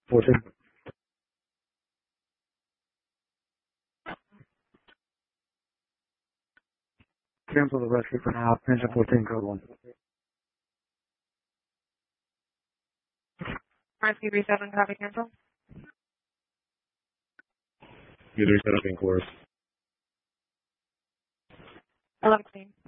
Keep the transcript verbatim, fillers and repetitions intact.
fourteen. Cancel the rescue for now. Engine fourteen, code one. Rescue three seven, copy, cancel. You three seven, course. eleven sixteen.